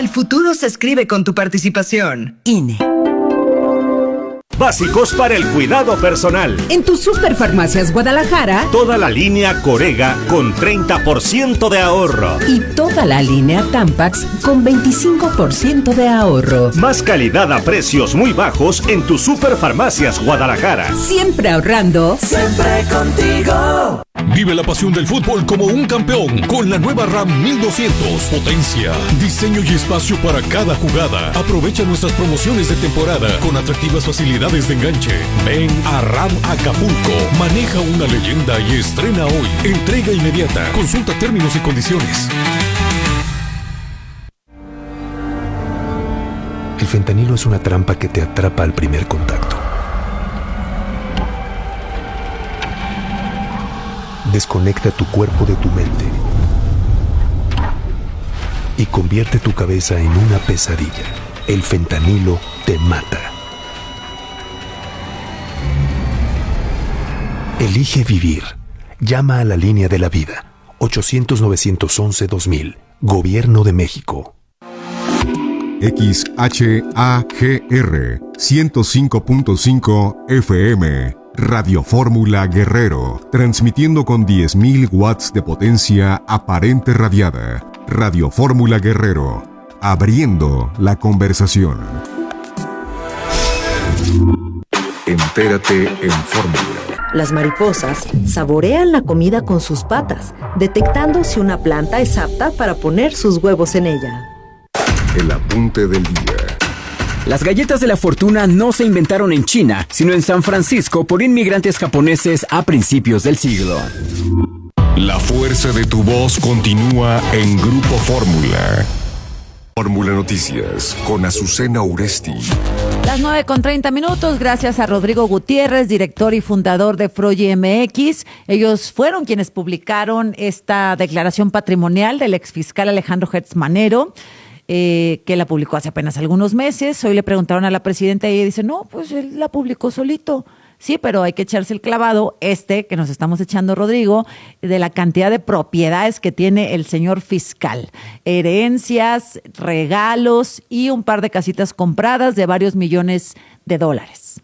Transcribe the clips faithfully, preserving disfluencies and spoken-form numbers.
futuro se escribe con tu participación. I N E. Básicos para el cuidado personal. En tus Superfarmacias Guadalajara, toda la línea Corega con treinta por ciento de ahorro. Y toda la línea Tampax con veinticinco por ciento de ahorro. Más calidad a precios muy bajos en tus Superfarmacias Guadalajara. Siempre ahorrando. Siempre contigo. Vive la pasión del fútbol como un campeón con la nueva RAM mil doscientos. Potencia, diseño y espacio para cada jugada. Aprovecha nuestras promociones de temporada con atractivas facilidades de enganche. Ven a RAM Acapulco. Maneja una leyenda y estrena hoy. Entrega inmediata. Consulta términos y condiciones. El fentanilo es una trampa que te atrapa al primer contacto. Desconecta tu cuerpo de tu mente y convierte tu cabeza en una pesadilla. El fentanilo te mata. Elige vivir. Llama a la línea de la vida. ochocientos, novecientos once, dos mil. Gobierno de México. X H A G R ciento cinco punto cinco F M. Radio Fórmula Guerrero, transmitiendo con diez mil watts de potencia aparente radiada. Radio Fórmula Guerrero, abriendo la conversación. Entérate en Fórmula. Las mariposas saborean la comida con sus patas, detectando si una planta es apta para poner sus huevos en ella. El apunte del día. Las galletas de la fortuna no se inventaron en China, sino en San Francisco por inmigrantes japoneses a principios del siglo. La fuerza de tu voz continúa en Grupo Fórmula. Fórmula Noticias con Azucena Uresti. Las nueve con treinta minutos, gracias a Rodrigo Gutiérrez, director y fundador de Froyi M X. Ellos fueron quienes publicaron esta declaración patrimonial del exfiscal Alejandro Gertz Manero. Eh, que la publicó hace apenas algunos meses. Hoy le preguntaron a la presidenta y ella dice, no, pues él la publicó solito. Sí, pero hay que echarse el clavado, este que nos estamos echando, Rodrigo, de la cantidad de propiedades que tiene el señor fiscal. Herencias, regalos y un par de casitas compradas de varios millones de dólares.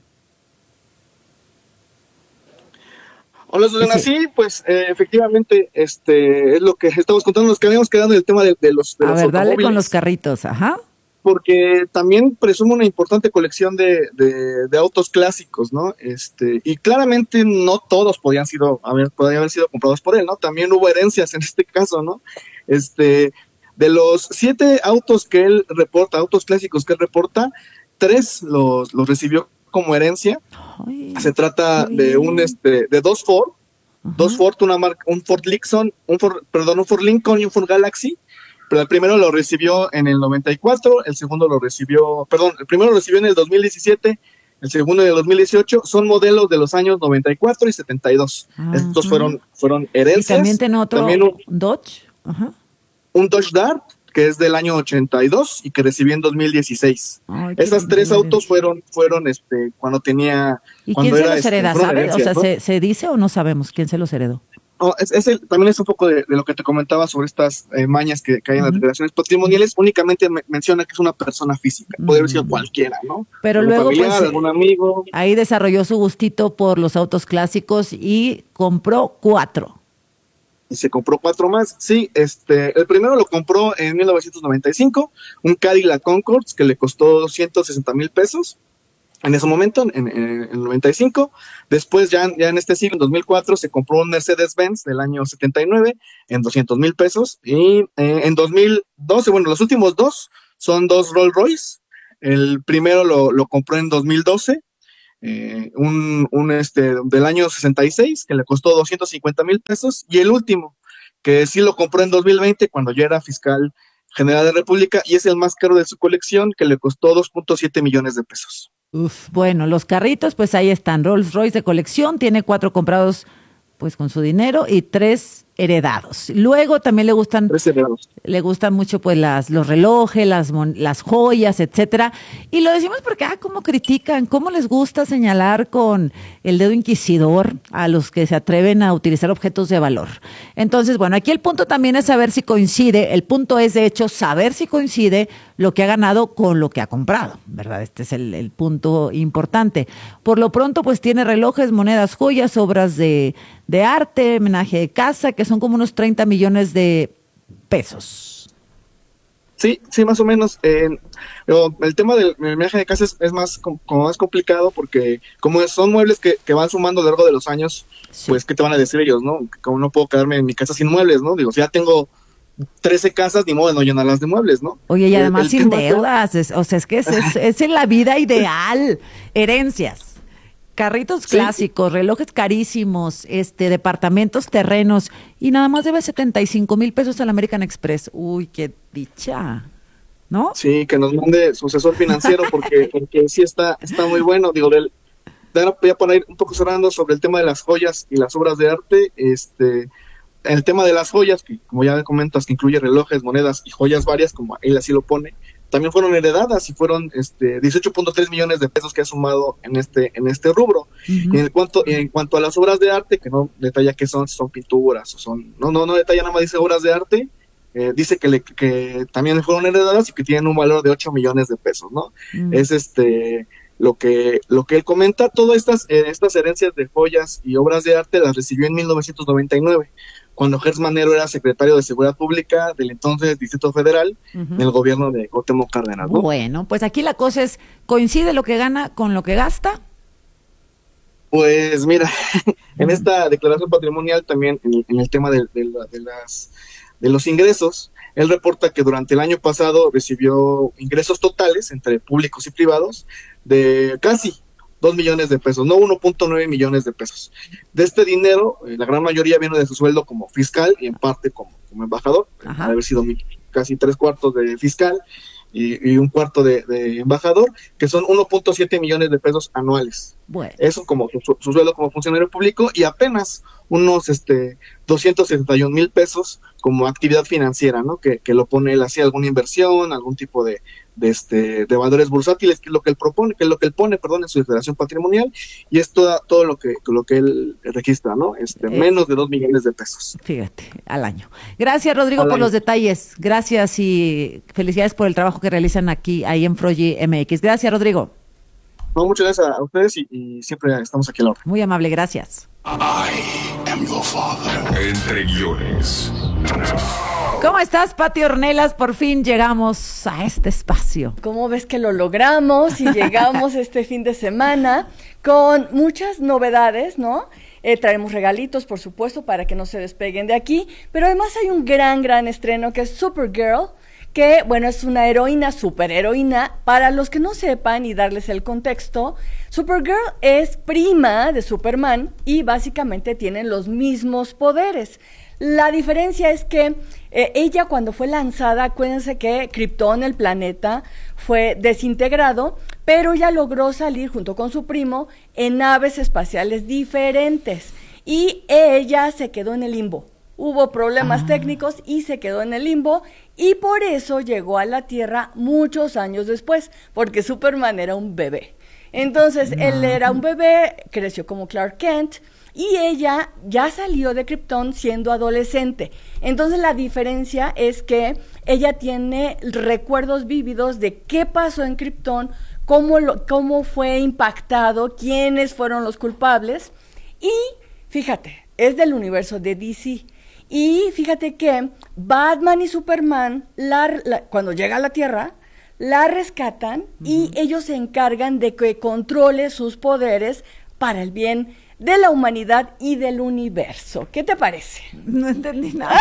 Hola, Susana. Sí, sí pues eh, efectivamente este es lo que estamos contando, nos que habíamos quedado en el tema de, de los de A los ver, dale automóviles, con los carritos, ajá. porque también presume una importante colección de, de, de autos clásicos, ¿no? Este y claramente no todos podían sido haber podían haber sido comprados por él, ¿no? También hubo herencias en este caso, ¿no? Este de los siete autos que él reporta, autos clásicos que él reporta, tres los los recibió como herencia. Ay, se trata de un este de dos Ford, uh-huh. dos Ford, una marca, un Ford Lincoln, un Ford, perdón, un Ford Lincoln y un Ford Galaxy. Pero el primero lo recibió en el noventa y cuatro, el segundo lo recibió, perdón, el primero lo recibió en el dos mil diecisiete, el segundo en el dos mil dieciocho. Son modelos de los años noventa y cuatro y setenta y dos. Uh-huh. Estos fueron fueron herencias. Y también tiene otro también un Dodge, uh-huh. un Dodge Dart, que es del año ochenta y dos y que recibió en dos mil dieciséis. Ay, Esas tres bien. autos fueron fueron este cuando tenía ¿Y cuando quién se era, los hereda, este, sabes? O sea, ¿no? ¿se, ¿se dice o no sabemos quién se los heredó? No, es, es el, también es un poco de, de lo que te comentaba sobre estas eh, mañas que, que hay en uh-huh. las declaraciones patrimoniales. Únicamente me, menciona que es una persona física, uh-huh. puede haber sido cualquiera, ¿no? Pero algún luego familiar, pues algún amigo. Ahí desarrolló su gustito por los autos clásicos y compró cuatro. Y se compró cuatro más. Sí, este, el primero lo compró en mil novecientos noventa y cinco, un Cadillac Concours que le costó ciento sesenta mil pesos en ese momento, en, en el noventa y cinco. Después, ya, ya en este siglo, en dos mil cuatro, se compró un Mercedes-Benz del año setenta y nueve en doscientos mil pesos. Y eh, en dos mil doce, bueno, los últimos dos son dos Rolls Royce. El primero lo, lo compró en dos mil doce. Eh, un, un este del año sesenta y seis que le costó doscientos cincuenta mil pesos, y el último que sí lo compró en dos mil veinte cuando ya era fiscal general de República, y es el más caro de su colección, que le costó dos punto siete millones de pesos. Uf, bueno, los carritos pues ahí están, Rolls Royce de colección, tiene cuatro comprados pues con su dinero y tres heredados. Luego también le gustan le gustan mucho pues las los relojes, las las joyas, etcétera. Y lo decimos porque ah cómo critican, cómo les gusta señalar con el dedo inquisidor a los que se atreven a utilizar objetos de valor. Entonces, bueno, aquí el punto también es saber si coincide, el punto es de hecho saber si coincide lo que ha ganado con lo que ha comprado, ¿verdad? Este es el, el punto importante. Por lo pronto, pues tiene relojes, monedas, joyas, obras de, de arte, menaje de casa, que son como unos treinta millones de pesos. Sí, sí, más o menos. Eh, el tema del menaje de casa es, es más como más complicado porque como son muebles que, que van sumando a lo largo de los años, sí. Pues, ¿qué te van a decir ellos, no? Como no puedo quedarme en mi casa sin muebles, ¿no? Digo, si ya tengo trece casas, ni modo de no llenarlas de muebles, ¿no? Oye, y además el, el sin deudas, es, o sea, es que es, es, es en la vida ideal. Herencias, carritos sí. clásicos, relojes carísimos, este, departamentos, terrenos, y nada más debe setenta y cinco mil pesos al American Express. Uy, qué dicha, ¿no? Sí, que nos mande su asesor financiero porque, porque sí está, está muy bueno. Digo, del, voy a poner un poco cerrando sobre el tema de las joyas y las obras de arte, este... El tema de las joyas, que como ya comentas, que incluye relojes, monedas y joyas varias, como él así lo pone, también fueron heredadas y fueron este dieciocho punto tres millones de pesos que ha sumado en este en este rubro. Uh-huh. Y en cuanto en cuanto a las obras de arte, que no detalla qué son, son pinturas o son no no no detalla, nada más dice obras de arte, eh, dice que le, que también fueron heredadas y que tienen un valor de ocho millones de pesos, ¿no? Uh-huh. Es este lo que lo que él comenta. Todas estas eh, estas herencias de joyas y obras de arte las recibió en mil novecientos noventa y nueve. Cuando Gers Manero era secretario de Seguridad Pública del entonces Distrito Federal, uh-huh. en el gobierno de Cuauhtémoc Cárdenas, ¿no? Bueno, pues aquí la cosa es, ¿coincide lo que gana con lo que gasta? Pues mira, en esta declaración patrimonial también, en el, en el tema de, de, la, de, las, de los ingresos, él reporta que durante el año pasado recibió ingresos totales, entre públicos y privados, de casi dos millones de pesos, no uno punto nueve millones de pesos. De este dinero, eh, la gran mayoría viene de su sueldo como fiscal y en parte como, como embajador, Ajá. haber sido mi, casi tres cuartos de fiscal y, y un cuarto de, de embajador, que son uno punto siete millones de pesos anuales. Bueno. Eso como su, su sueldo como funcionario público y apenas unos este doscientos setenta y un mil pesos como actividad financiera, ¿no? Que, que lo pone él así, alguna inversión, algún tipo de de este de valores bursátiles, que es lo que él propone, que es lo que él pone, perdón, en su declaración patrimonial, y es todo, todo lo que lo que él registra, ¿no? Este, eh, menos de dos millones de pesos. Fíjate, al año. Gracias, Rodrigo, al por año. Los detalles. Gracias y felicidades por el trabajo que realizan aquí, ahí en Froyi M X. Gracias, Rodrigo. No, muchas gracias a ustedes y, y siempre estamos aquí a la hora. Muy amable, gracias. I am your father. Entre guiones. ¿Cómo estás, Pati Ornelas? Por fin llegamos a este espacio. ¿Cómo ves que lo logramos y llegamos este fin de semana con muchas novedades, ¿no? Eh, traemos regalitos, por supuesto, para que no se despeguen de aquí, pero además hay un gran, gran estreno que es Supergirl, que, bueno, es una heroína, superheroína. Para los que no sepan y darles el contexto, Supergirl es prima de Superman y básicamente tienen los mismos poderes. La diferencia es que eh, ella cuando fue lanzada, acuérdense que Krypton, el planeta, fue desintegrado, pero ella logró salir junto con su primo en naves espaciales diferentes y ella se quedó en el limbo. Hubo problemas ah. técnicos y se quedó en el limbo y por eso llegó a la Tierra muchos años después, porque Superman era un bebé. Entonces, ah. él era un bebé, creció como Clark Kent, y ella ya salió de Krypton siendo adolescente. Entonces la diferencia es que ella tiene recuerdos vívidos de qué pasó en Krypton, cómo, lo, cómo fue impactado, quiénes fueron los culpables. Y fíjate, es del universo de D C. Y fíjate que Batman y Superman, la, la, cuando llega a la Tierra, la rescatan uh-huh. y ellos se encargan de que controle sus poderes para el bien de la humanidad y del universo. ¿Qué te parece? No entendí nada.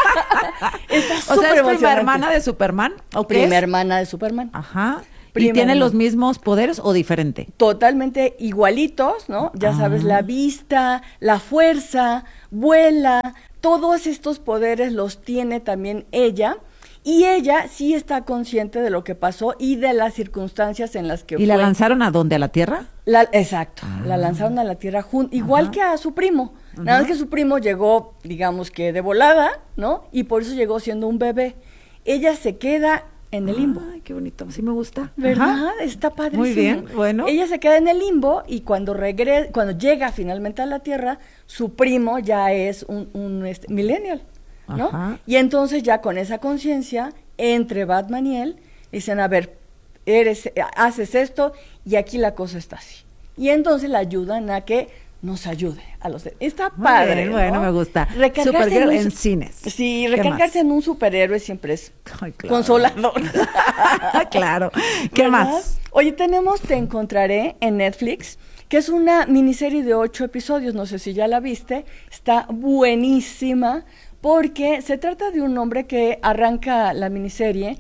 Está o sea, ¿es prima hermana de Superman? ¿O prima es? hermana de Superman. Ajá. ¿Y tiene los mismos poderes o diferente? Totalmente igualitos, ¿no? Ya ah. sabes, la vista, la fuerza, vuela, todos estos poderes los tiene también ella. Y ella sí está consciente de lo que pasó y de las circunstancias en las que ¿Y fue. la lanzaron a dónde? ¿A la Tierra? La, exacto, ah. la lanzaron a la Tierra, jun- igual Ajá. que a su primo. Uh-huh. Nada más que su primo llegó, digamos que de volada, ¿no? Y por eso llegó siendo un bebé. Ella se queda en el limbo. Ay, qué bonito, sí me gusta. ¿Verdad? Ajá. Está padrísimo. Muy bien, bueno. Ella se queda en el limbo y cuando regresa, cuando llega finalmente a la Tierra, su primo ya es un, un este, millennial, ¿no? Ajá. Y entonces ya con esa conciencia, entre Batman y él, dicen, a ver, eres, haces esto y aquí la cosa está así. Y entonces le ayudan a que nos ayude a los... Está Muy padre, bien, ¿no? bueno, me gusta. Recargarse Supergirl en, en un- cines. Sí, ¿Qué recargarse más? en un superhéroe siempre es Ay, claro. consolador. Claro. ¿Qué ¿Verdad? más? Oye, tenemos Te Encontraré en Netflix, que es una miniserie de ocho episodios, no sé si ya la viste, está buenísima, porque se trata de un hombre que arranca la miniserie,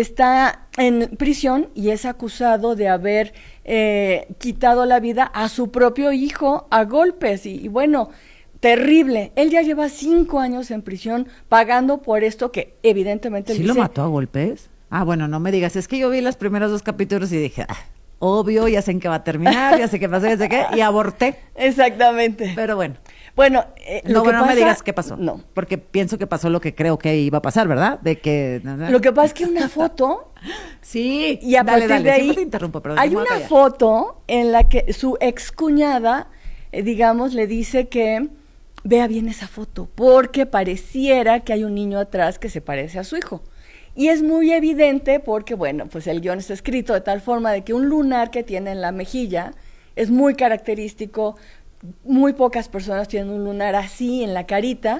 está en prisión y es acusado de haber eh, quitado la vida a su propio hijo a golpes, y, y bueno, terrible. Él ya lleva cinco años en prisión pagando por esto que evidentemente ¿Sí dice, lo mató a golpes? Ah, bueno, no me digas. Es que yo vi los primeros dos capítulos y dije, ah, obvio, ya sé en qué va a terminar, ya sé qué pasó, ya sé qué, y aborté. Exactamente. Pero bueno. Bueno, eh, No, lo que bueno, no me pasa- digas qué pasó. No. Porque pienso que pasó lo que creo que iba a pasar, ¿verdad? De que... Lo que pasa es que una foto, Sí, y a dale, partir dale, de ahí, siempre te interrumpo, pero hay me voy a una callar. foto en la que su excuñada, eh, digamos, le dice que vea bien esa foto, porque pareciera que hay un niño atrás que se parece a su hijo. Y es muy evidente porque, bueno, pues el guión está escrito de tal forma de que un lunar que tiene en la mejilla es muy característico. Muy pocas personas tienen un lunar así en la carita.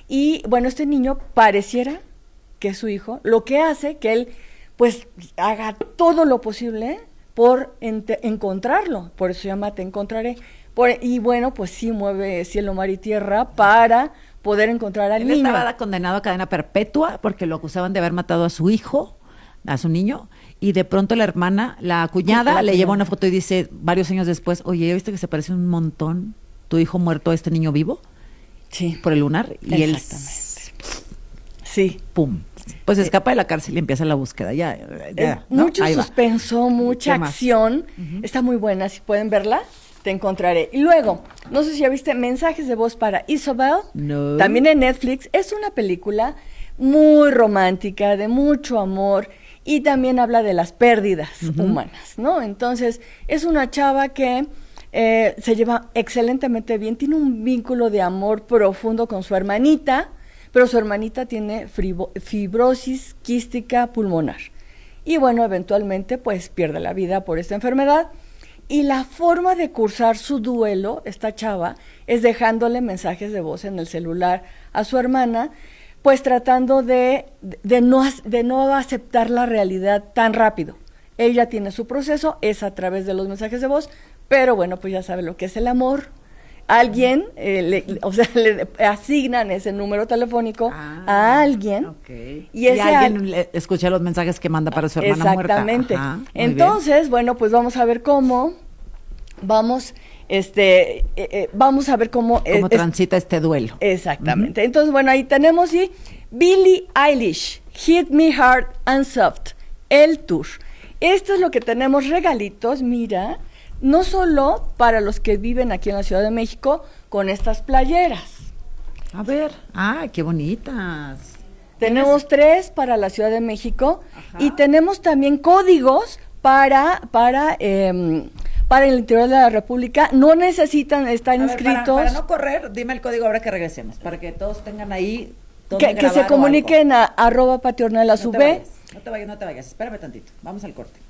Y bueno, este niño pareciera que es su hijo, lo que hace que él pues haga todo lo posible por ente- encontrarlo. Por eso se llama Te Encontraré. Por, y bueno, pues sí mueve cielo, mar y tierra para poder encontrar al Él niño. estaba condenado a cadena perpetua porque lo acusaban de haber matado a su hijo, a su niño, y de pronto la hermana, la cuñada, La le cuñada. lleva una foto y dice varios años después, oye, ¿ya viste que se parece un montón tu hijo muerto a este niño vivo? Sí. Por el lunar. Y él, Exactamente. Sí. pum, pues escapa de la cárcel y empieza la búsqueda. Ya, ya, Eh, ¿no? mucho Ahí va. suspenso, mucha ¿Qué más? acción. Está muy buena, si pueden verla, Te Encontraré. Y luego, no sé si ya viste Mensajes de Voz para Isabel, No. también en Netflix. Es una película muy romántica, de mucho amor, y también habla de las pérdidas Ujú. humanas, ¿no? Entonces, es una chava que eh, se lleva excelentemente bien, tiene un vínculo de amor profundo con su hermanita, pero su hermanita tiene fribo- fibrosis quística pulmonar. Y bueno, eventualmente pues pierde la vida por esta enfermedad. Y la forma de cursar su duelo, esta chava, es dejándole mensajes de voz en el celular a su hermana, pues tratando de, de, no, ac- de no aceptar la realidad tan rápido. Ella tiene su proceso, es a través de los mensajes de voz, pero bueno, pues ya sabe lo que es el amor. Alguien, eh, le- le- o sea, le asignan ese número telefónico a alguien. Ok. Y Y, ese alguien al- le- escucha los mensajes que manda para su hermana muerta. Exactamente. Ajá, muy Entonces, bueno, pues vamos a ver cómo vamos, este, eh, eh, vamos a ver cómo bien. ¿Cómo eh, es- transita este duelo? exactamente. Entonces, bueno, ahí tenemos y Billie Eilish, Hit Me Hard and Soft, el tour. Esto es lo que tenemos, regalitos, mira, no solo para los que viven aquí en la Ciudad de México con estas playeras. A ver. Ah, qué bonitas. Tenemos tres para la Ciudad de México y tenemos también códigos para para em, para el interior de la República. No necesitan estar A ver, inscritos. para, para no correr, dime el código ahora que regresemos, para que todos tengan ahí. dónde que, que grabar se o comuniquen a arroba pational a algo. su No te B. vayas, no te vayas, no te vayas. Espérame tantito. Vamos al corte.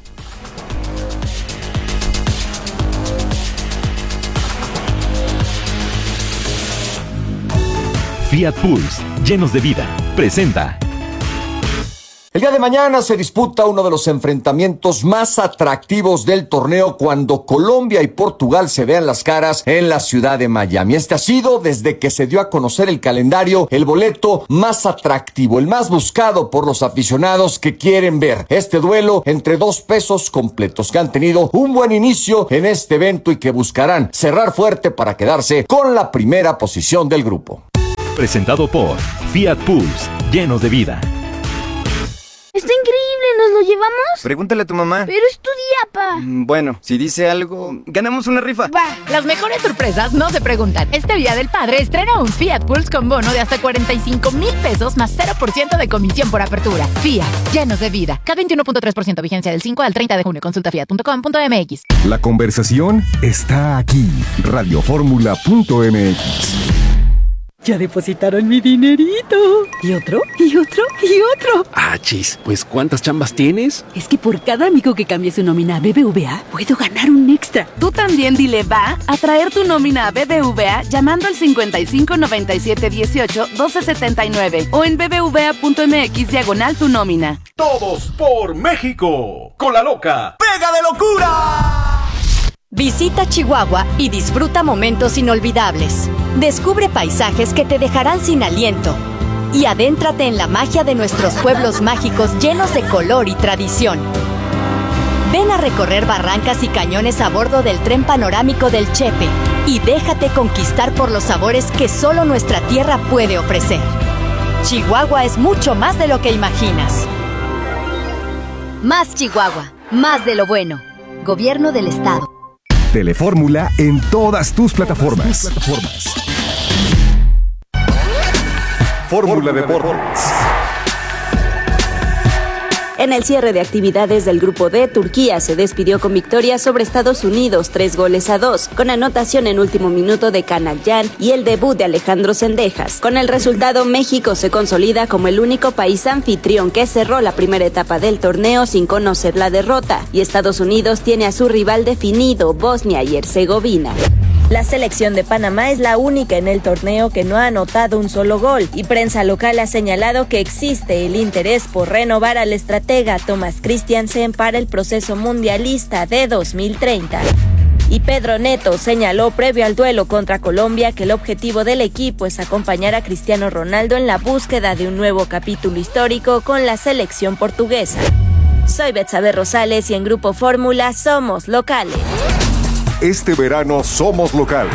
Fiat Pulse, llenos de vida, presenta. El día de mañana se disputa uno de los enfrentamientos más atractivos del torneo cuando Colombia y Portugal se vean las caras en la ciudad de Miami. Este ha sido, desde que se dio a conocer el calendario, el boleto más atractivo, el más buscado por los aficionados que quieren ver este duelo entre dos pesos completos que han tenido un buen inicio en este evento y que buscarán cerrar fuerte para quedarse con la primera posición del grupo. Presentado por Fiat Pulse, llenos de vida. Está increíble, nos lo llevamos? Pregúntale a tu mamá. Pero es tu día, pa. Bueno, si dice algo, ganamos una rifa. Va. Las mejores sorpresas no se preguntan. Este Día del Padre estrena un Fiat Pulse con bono de hasta cuarenta y cinco mil pesos más cero por ciento de comisión por apertura. Fiat, llenos de vida. K veintiuno punto tres por ciento vigencia del cinco al treinta de junio. Consulta fiat punto com punto m x. La conversación está aquí. radioformula punto m x. Ya depositaron mi dinerito. ¿Y otro? ¿Y otro? ¿Y otro? Ah, chis, pues ¿cuántas chambas tienes? Es que por cada amigo que cambie su nómina a B B V A, puedo ganar un extra. Tú también dile va a traer tu nómina a B B V A llamando al cincuenta y cinco noventa y siete dieciocho doce setenta y nueve o en bbva.mx diagonal tu nómina. Todos por México. Con la loca. ¡Pega de locura! Visita Chihuahua y disfruta momentos inolvidables. Descubre paisajes que te dejarán sin aliento. Y adéntrate en la magia de nuestros pueblos mágicos llenos de color y tradición. Ven a recorrer barrancas y cañones a bordo del tren panorámico del Chepe y déjate conquistar por los sabores que solo nuestra tierra puede ofrecer. Chihuahua es mucho más de lo que imaginas. Más Chihuahua, más de lo bueno. Gobierno del Estado. Telefórmula en todas tus plataformas. Fórmula Deportes. En el cierre de actividades del Grupo D, Turquía se despidió con victoria sobre Estados Unidos, tres goles a dos, con anotación en último minuto de Canagyan y el debut de Alejandro Zendejas. Con el resultado, México se consolida como el único país anfitrión que cerró la primera etapa del torneo sin conocer la derrota, y Estados Unidos tiene a su rival definido, Bosnia y Herzegovina. La selección de Panamá es la única en el torneo que no ha anotado un solo gol, y prensa local ha señalado que existe el interés por renovar al estratega Thomas Christiansen para el proceso mundialista de dos mil treinta. Y Pedro Neto señaló previo al duelo contra Colombia que el objetivo del equipo es acompañar a Cristiano Ronaldo en la búsqueda de un nuevo capítulo histórico con la selección portuguesa. Soy Betsabe Rosales y en Grupo Fórmula somos locales. Este verano somos locales.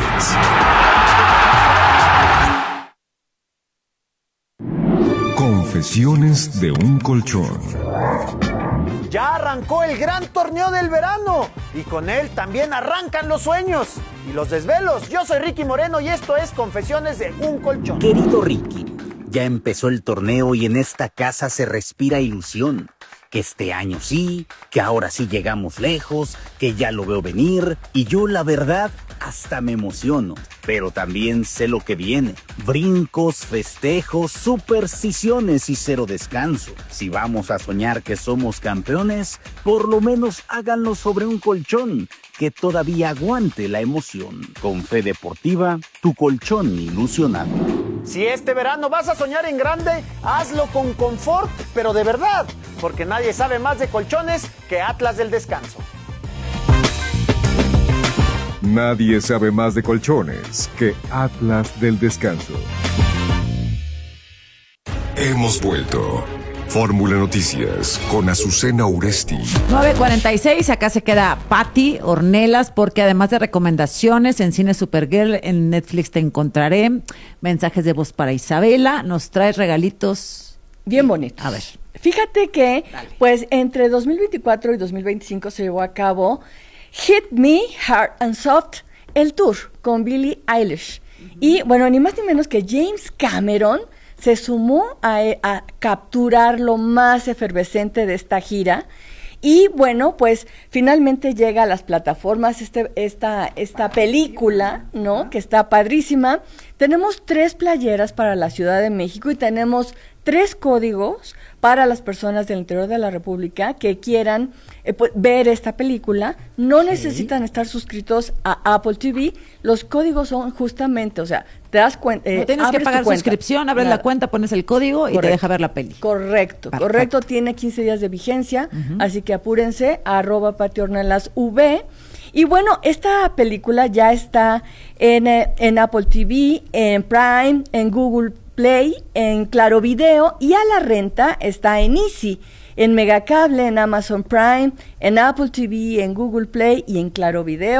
Confesiones de un colchón. Ya arrancó el gran torneo del verano y con él también arrancan los sueños y los desvelos. Yo soy Ricky Moreno y esto es Confesiones de un colchón. Querido Ricky, ya empezó el torneo y en esta casa se respira ilusión. Que este año sí, que ahora sí llegamos lejos, que ya lo veo venir y yo la verdad hasta me emociono, pero también sé lo que viene. Brincos, festejos, supersticiones y cero descanso. Si vamos a soñar que somos campeones, por lo menos háganlo sobre un colchón que todavía aguante la emoción. Con Fe Deportiva, tu colchón ilusionado. Si este verano vas a soñar en grande, hazlo con confort, pero de verdad, porque nadie sabe más de colchones que Atlas del Descanso. Nadie sabe más de colchones que Atlas del Descanso. Hemos vuelto. Fórmula Noticias con Azucena Uresti. nueve cuarenta y seis, acá se queda Patti Ornelas, porque además de recomendaciones en Cine Supergirl, en Netflix te encontraré, mensajes de voz para Isabela, nos traes regalitos bien bonitos. A ver. Fíjate que, Dale. pues, entre dos mil veinticuatro y dos mil veinticinco se llevó a cabo Hit Me, Hard and Soft, el tour con Billie Eilish. Uh-huh. Y, bueno, ni más ni menos que James Cameron se sumó a, a capturar lo más efervescente de esta gira. Y bueno, pues finalmente llega a las plataformas este, esta, esta película, ¿no? Que está padrísima. Tenemos tres playeras para la Ciudad de México y tenemos tres códigos para las personas del interior de la República que quieran eh, pues, ver esta película. No sí. necesitan estar suscritos a Apple T V. Los códigos son justamente, o sea, te das cuenta. Eh, no tienes que pagar suscripción, abres Nada. la cuenta, pones el código correcto. y te deja ver la peli. Correcto, Perfecto. correcto. Tiene quince días de vigencia, uh-huh. así que apúrense, arroba Pati Ornelas V. Y bueno, esta película ya está en, en Apple T V, en Prime, en Google Play, en Claro Video, y a la renta está en Easy, en Megacable, en Amazon Prime, en Apple T V, en Google Play y en Claro Video.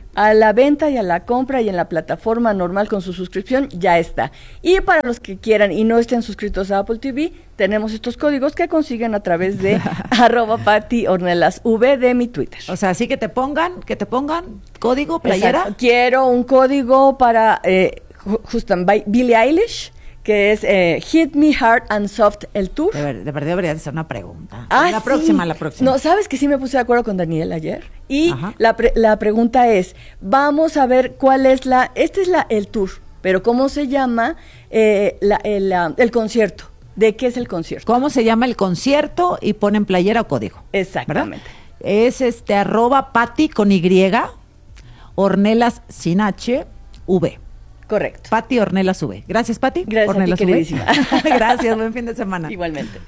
A la venta y a la compra y en la plataforma normal con su suscripción ya está. Y para los que quieran y no estén suscritos a Apple T V, tenemos estos códigos que consiguen a través de arroba Pati Ornelas V de mi Twitter. O sea, así que te pongan, que te pongan código playera. Exacto. Quiero un código para eh, justamente Billie Eilish, que es eh, Hit Me Hard and Soft el tour. De, ver, de verdad debería ser una pregunta. Ah, la sí. próxima, la próxima. No, ¿sabes que sí me puse de acuerdo con Daniel ayer? Y la, pre- la pregunta es, vamos a ver cuál es la, este es la el tour, pero ¿cómo se llama eh, la, el, la, el concierto? ¿De qué es el concierto? ¿Cómo se llama el concierto? Y ponen playera o código. Exactamente. ¿Verdad? Es este arroba Pati con Y, Ornelas sin H, V. Correcto. Pati Ornelas V. Gracias, Pati. Gracias Ornelas a ti, queridísima. Gracias, buen fin de semana. Igualmente.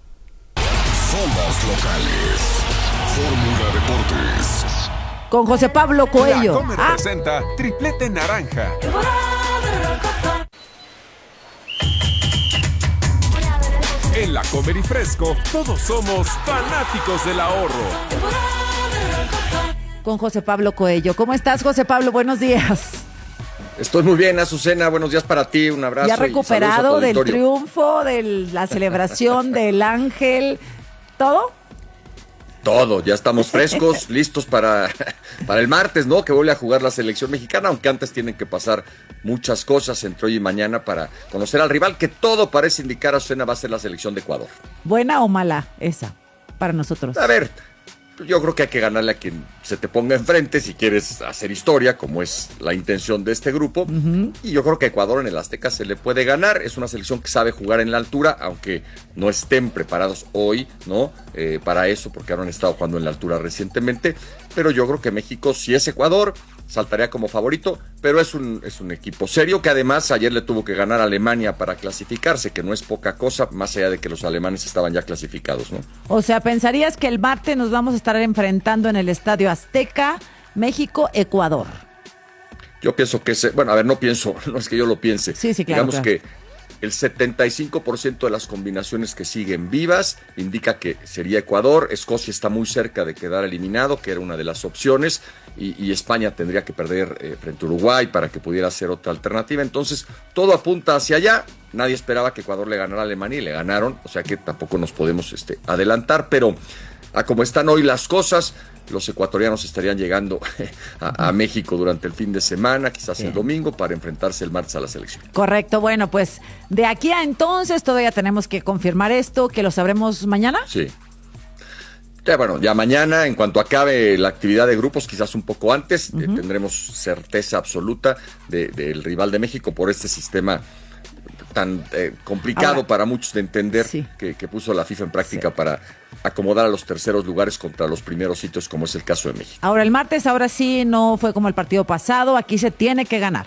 Somos locales. Fórmula Deportes. Con José Pablo Coelho. La Comer Ah. presenta Triplete Naranja. En La Comer y Fresco, todos somos fanáticos del ahorro. Con José Pablo Coelho. ¿Cómo estás, José Pablo? Buenos días. Estoy muy bien, Azucena. Buenos días para ti. Un abrazo. Ya y saludos a recuperado tu del auditorio. triunfo, de la celebración del ángel, ¿todo? Todo, ya estamos frescos, listos para, para el martes, ¿no? Que vuelve a jugar la selección mexicana, aunque antes tienen que pasar muchas cosas entre hoy y mañana para conocer al rival, que todo parece indicar, Azucena, va a ser la selección de Ecuador. ¿Buena o mala esa para nosotros? A ver, yo creo que hay que ganarle a quien se te ponga enfrente si quieres hacer historia, como es la intención de este grupo. Uh-huh. Y yo creo que a Ecuador en el Azteca se le puede ganar. Es una selección que sabe jugar en la altura, aunque no estén preparados hoy, ¿no? Eh, para eso, porque ahora han estado jugando en la altura recientemente. Pero yo creo que México, si es Ecuador, saltaría como favorito, pero es un, es un equipo serio que además ayer le tuvo que ganar a Alemania para clasificarse, que no es poca cosa, más allá de que los alemanes estaban ya clasificados, ¿no? O sea, pensarías que el martes nos vamos a estar enfrentando en el Estadio Azteca, México, Ecuador. Yo pienso que, se, bueno, a ver, no pienso, no es que yo lo piense. Sí, sí, claro. Digamos claro. que el setenta y cinco por ciento de las combinaciones que siguen vivas indica que sería Ecuador. Escocia está muy cerca de quedar eliminado, que era una de las opciones, y, y España tendría que perder eh, frente a Uruguay para que pudiera ser otra alternativa. Entonces, todo apunta hacia allá. Nadie esperaba que Ecuador le ganara a Alemania y le ganaron, o sea que tampoco nos podemos este, adelantar, pero a como están hoy las cosas, los ecuatorianos estarían llegando a, a México durante el fin de semana, quizás el domingo, para enfrentarse el martes a la selección. Correcto, bueno, pues de aquí a entonces todavía tenemos que confirmar esto, que lo sabremos mañana. Sí. Ya, bueno, ya mañana, en cuanto acabe la actividad de grupos, quizás un poco antes, uh-huh. eh, tendremos certeza absoluta de, del rival de México por este sistema tan eh, complicado Ahora, para muchos de entender sí. que, que puso la FIFA en práctica sí. para acomodar a los terceros lugares contra los primeros sitios, como es el caso de México. Ahora, el martes, ahora sí, no fue como el partido pasado, aquí se tiene que ganar.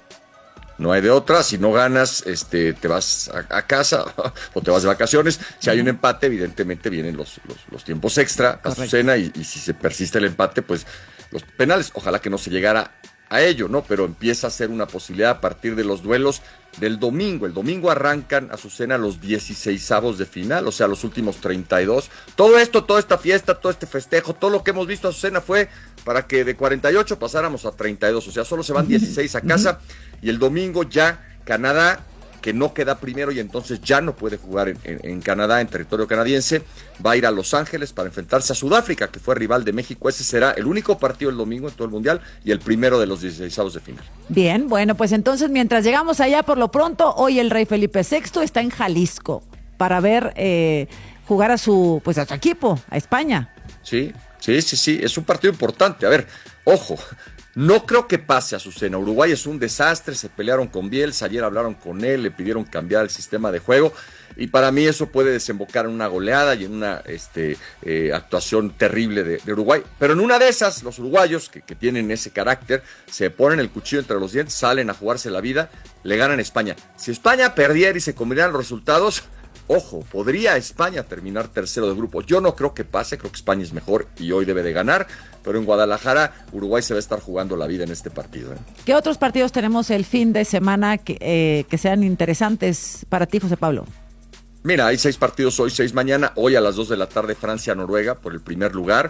No hay de otra, si no ganas, este, te vas a, a casa o te vas de vacaciones. Si hay un empate, evidentemente vienen los, los, los tiempos extra, Azucena, y, y si se persiste el empate, pues los penales. Ojalá que no se llegara a ello, ¿no? Pero empieza a ser una posibilidad a partir de los duelos del domingo. El domingo arrancan, Azucena, los dieciseisavos de final, o sea, los últimos treinta y dos. Todo esto, toda esta fiesta, todo este festejo, todo lo que hemos visto, Azucena, fue para que de cuarenta y ocho pasáramos a treinta y dos, o sea, solo se van dieciséis a casa, y el domingo ya Canadá, que no queda primero y entonces ya no puede jugar en, en, en Canadá, en territorio canadiense, va a ir a Los Ángeles para enfrentarse a Sudáfrica, que fue rival de México. Ese será el único partido el domingo en todo el Mundial y el primero de los dieciseisavos de final. Bien, bueno, pues entonces mientras llegamos allá, por lo pronto, hoy el rey Felipe sexto está en Jalisco para ver eh, jugar a su, pues a su equipo, a España. Sí, sí, sí, sí, es un partido importante. A ver, ojo, no creo que pase, Azucena. Uruguay es un desastre, se pelearon con Bielsa, ayer hablaron con él, le pidieron cambiar el sistema de juego, y para mí eso puede desembocar en una goleada y en una este, eh, actuación terrible de, de Uruguay. Pero en una de esas, los uruguayos, que, que tienen ese carácter, se ponen el cuchillo entre los dientes, salen a jugarse la vida, le ganan a España. Si España perdiera y se combinaran los resultados, ojo, podría España terminar tercero del grupo. Yo no creo que pase, creo que España es mejor y hoy debe de ganar, pero en Guadalajara, Uruguay se va a estar jugando la vida en este partido, ¿eh? ¿Qué otros partidos tenemos el fin de semana que, eh, que sean interesantes para ti, José Pablo? Mira, hay seis partidos hoy, seis mañana. Hoy a las dos de la tarde, Francia-Noruega por el primer lugar.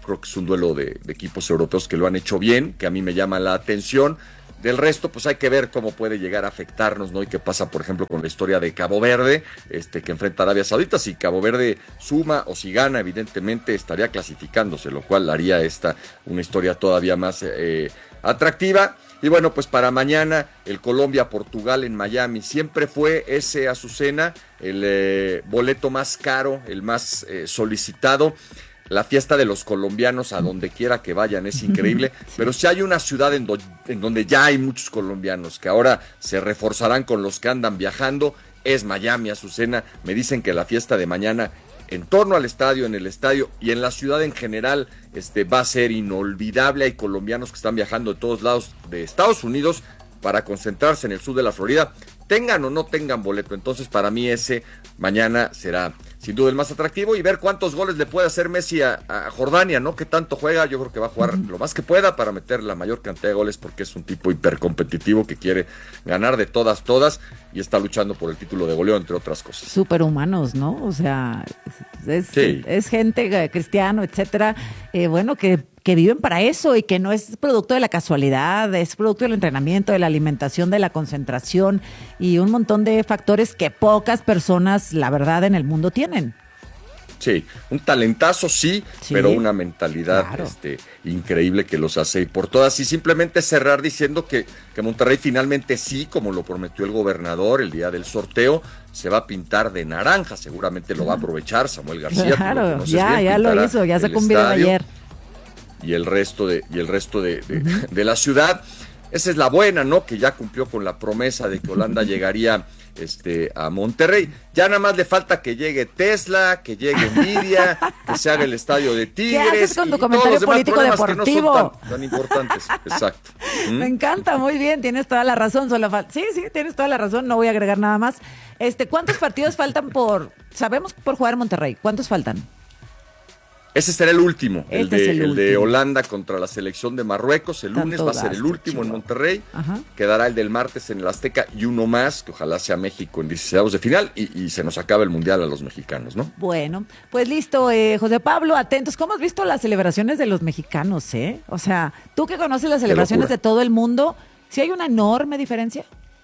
Creo que es un duelo de, de equipos europeos que lo han hecho bien, que a mí me llama la atención. Del resto, pues hay que ver cómo puede llegar a afectarnos, ¿no? Y qué pasa, por ejemplo, con la historia de Cabo Verde, este, que enfrenta a Arabia Saudita. Si Cabo Verde suma o si gana, evidentemente estaría clasificándose, lo cual haría esta una historia todavía más eh, atractiva. Y bueno, pues para mañana el Colombia-Portugal en Miami. Siempre fue ese, Azucena, el eh, boleto más caro, el más eh, solicitado. La fiesta de los colombianos a donde quiera que vayan es increíble, sí. Pero si hay una ciudad en, do, en donde ya hay muchos colombianos que ahora se reforzarán con los que andan viajando, es Miami, Azucena. Me dicen que la fiesta de mañana en torno al estadio, en el estadio y en la ciudad en general este, va a ser inolvidable. Hay colombianos que están viajando de todos lados de Estados Unidos para concentrarse en el sur de la Florida, tengan o no tengan boleto. Entonces para mí ese mañana será sin duda el más atractivo, y ver cuántos goles le puede hacer Messi a, a Jordania, ¿no? Que tanto juega. Yo creo que va a jugar lo más que pueda para meter la mayor cantidad de goles, porque es un tipo hipercompetitivo que quiere ganar de todas, todas, y está luchando por el título de goleo, entre otras cosas. Superhumanos, ¿no? O sea, es, sí. es gente, eh, cristiano, etcétera, eh, bueno, que que viven para eso y que no es producto de la casualidad, es producto del entrenamiento, de la alimentación, de la concentración y un montón de factores que pocas personas, la verdad, en el mundo tienen. Sí, un talentazo sí, sí, pero una mentalidad claro. este, increíble que los hace ir por todas. Y simplemente cerrar diciendo que, que Monterrey finalmente sí, como lo prometió el gobernador el día del sorteo, se va a pintar de naranja. Seguramente lo va a aprovechar Samuel García. Claro, ya, bien, ya lo hizo, ya sacó un video ayer. Y el resto de, y el resto de, de, uh-huh. de la ciudad. Esa es la buena, ¿no? Que ya cumplió con la promesa de que Holanda llegaría este, a Monterrey. Ya nada más le falta que llegue Tesla, que llegue Nvidia, que se haga el estadio de Tigres. ¿Qué haces con tu y comentario todos los demás político deportivo? Que no son tan, tan importantes. Exacto. ¿Mm? Me encanta, muy bien, tienes toda la razón. Solo fal- sí, sí, tienes toda la razón. No voy a agregar nada más. Este, ¿cuántos partidos faltan por, sabemos, por jugar en Monterrey? ¿Cuántos faltan? Ese será el último, este el, de, el, el último. de Holanda contra la selección de Marruecos. El lunes va a ser el último en Monterrey. Ajá. Quedará el del martes en el Azteca y uno más, que ojalá sea México en dieciséis de final, y, y se nos acaba el Mundial a los mexicanos, ¿no? Bueno, pues listo, eh, José Pablo, atentos. ¿Cómo has visto las celebraciones de los mexicanos, eh? O sea, tú que conoces las celebraciones de todo el mundo, ¿sí hay una enorme diferencia?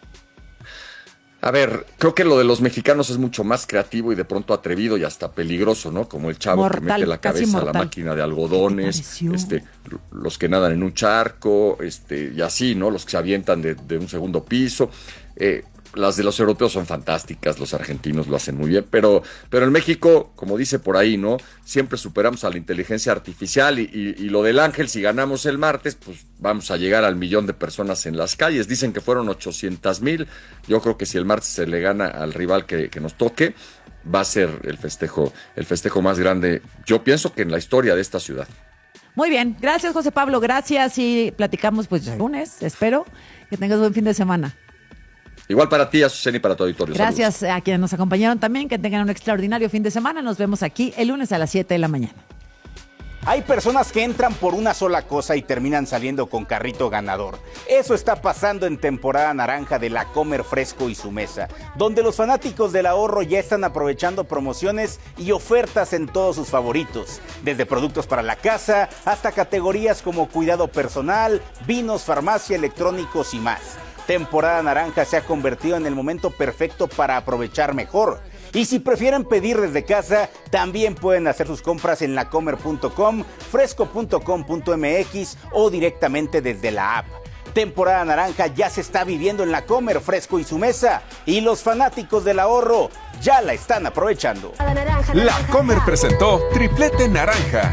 A ver, creo que lo de los mexicanos es mucho más creativo y de pronto atrevido y hasta peligroso, ¿no? Como el chavo mortal, que mete la cabeza a la máquina de algodones, este, los que nadan en un charco, este, y así, ¿no? Los que se avientan de, de un segundo piso. Eh, las de los europeos son fantásticas, los argentinos lo hacen muy bien, pero, pero en México, como dice por ahí, ¿no? Siempre superamos a la inteligencia artificial y, y, y lo del Ángel, si ganamos el martes, pues vamos a llegar al millón de personas en las calles. Dicen que fueron ochocientos mil. Yo creo que si el martes se le gana al rival que, que nos toque, va a ser el festejo, el festejo más grande, yo pienso que en la historia de esta ciudad. Muy bien, gracias José Pablo, gracias, y platicamos pues el lunes, espero que tengas buen fin de semana. Igual para ti, Azucena, y para tu auditorio. Gracias Saludos. a quienes nos acompañaron también, que tengan un extraordinario fin de semana. Nos vemos aquí el lunes a las siete de la mañana. Hay personas que entran por una sola cosa y terminan saliendo con carrito ganador. Eso está pasando en temporada naranja de La Comer Fresco y su mesa, donde los fanáticos del ahorro ya están aprovechando promociones y ofertas en todos sus favoritos, desde productos para la casa hasta categorías como cuidado personal, vinos, farmacia, electrónicos y más. Temporada naranja se ha convertido en el momento perfecto para aprovechar mejor. Y si prefieren pedir desde casa, también pueden hacer sus compras en lacomer punto com, fresco punto com punto m x o directamente desde la app. Temporada naranja ya se está viviendo en La Comer Fresco y su mesa, y los fanáticos del ahorro ya la están aprovechando. La Comer presentó Triplete Naranja.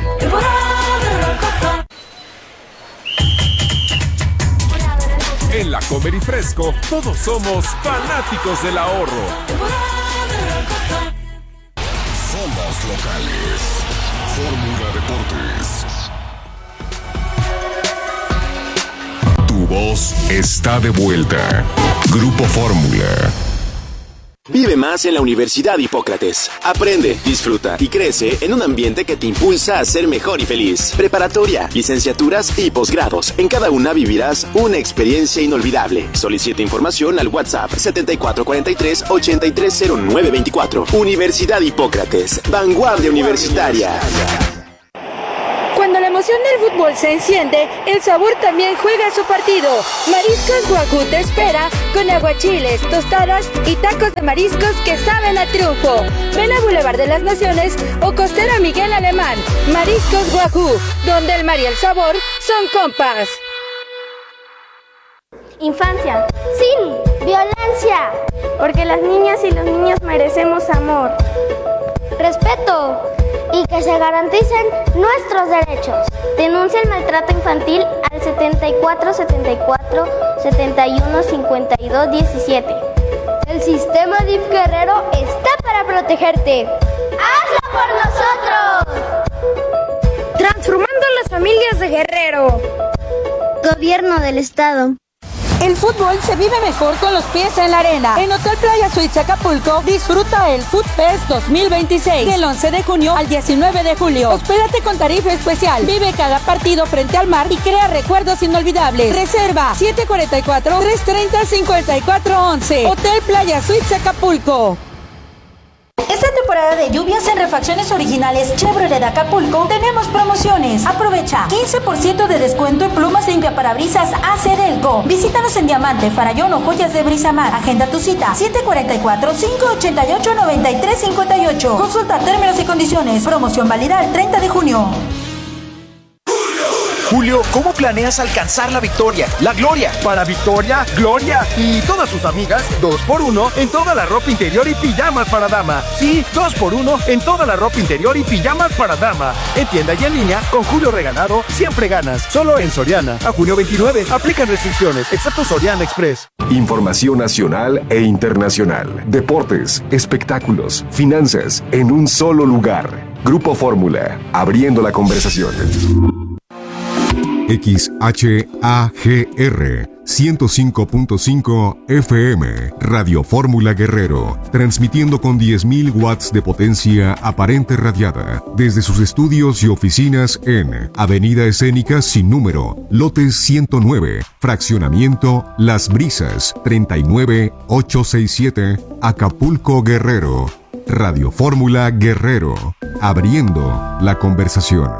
En La Comer y Fresco, todos somos fanáticos del ahorro. Somos locales. Fórmula Deportes. Tu voz está de vuelta. Grupo Fórmula. Vive más en la Universidad Hipócrates. Aprende, disfruta y crece en un ambiente que te impulsa a ser mejor y feliz. Preparatoria, licenciaturas y posgrados. En cada una vivirás una experiencia inolvidable. Solicita información al WhatsApp setenta y cuatro cuarenta y tres ochenta y tres cero nueve veinticuatro. Universidad Hipócrates. Vanguardia universitaria. Cuando la emoción del fútbol se enciende, el sabor también juega su partido. Mariscos Wagyu te espera con aguachiles, tostadas y tacos de mariscos que saben a triunfo. Ven a Boulevard de las Naciones o Costera Miguel Alemán. Mariscos Wagyu, donde el mar y el sabor son compas. Infancia, sin violencia, porque las niñas y los niños merecemos amor, respeto y que se garanticen nuestros derechos. Denuncia el maltrato infantil al setenta y cuatro setenta y cuatro setenta y uno cincuenta y dos diecisiete. El sistema D I F Guerrero está para protegerte. ¡Hazlo por nosotros! Transformando las familias de Guerrero. Gobierno del Estado. El fútbol se vive mejor con los pies en la arena. En Hotel Playa Suites Acapulco, disfruta el Food Fest dos mil veintiséis del once de junio al diecinueve de julio. Hospédate con tarifa especial. Vive cada partido frente al mar y crea recuerdos inolvidables. Reserva siete cuatro cuatro, tres tres cero, cinco cuatro once. Hotel Playa Suites Acapulco. Esta temporada de lluvias en refacciones originales Chevrolet de Acapulco tenemos promociones. Aprovecha quince por ciento de descuento en plumas limpiaparabrisas A C Delco. Visítanos en Diamante, Farallón o Joyas de Brisamar. Agenda tu cita siete cuatro cuatro, cinco ocho ocho, nueve tres cinco ocho. Consulta términos y condiciones. Promoción válida el treinta de junio. Julio, ¿cómo planeas alcanzar la victoria, la gloria? Para Victoria, Gloria y todas sus amigas, dos por uno en toda la ropa interior y pijamas para dama. Sí, dos por uno en toda la ropa interior y pijamas para dama. En tienda y en línea, con Julio Regalado, siempre ganas. Solo en Soriana. A junio veintinueve, aplican restricciones, excepto Soriana Express. Información nacional e internacional. Deportes, espectáculos, finanzas, en un solo lugar. Grupo Fórmula, abriendo la conversación. X H A G R ciento cinco punto cinco F M, Radio Fórmula Guerrero, transmitiendo con diez mil watts de potencia aparente radiada desde sus estudios y oficinas en Avenida Escénica sin número, lote ciento nueve, fraccionamiento Las Brisas, treinta y nueve ochocientos sesenta y siete, Acapulco, Guerrero. Radio Fórmula Guerrero, abriendo la conversación.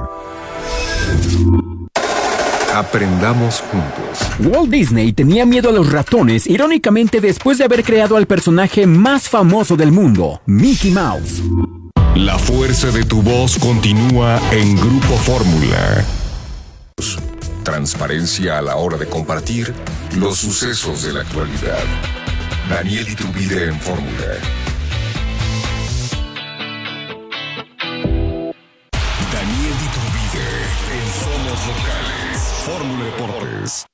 Aprendamos juntos. Walt Disney tenía miedo a los ratones, irónicamente después de haber creado al personaje más famoso del mundo, Mickey Mouse. La fuerza de tu voz continúa en Grupo Fórmula. Transparencia a la hora de compartir los sucesos de la actualidad. Daniel Iturbide en Fórmula. Daniel Iturbide en Somos Locales. Fórmula Deportes.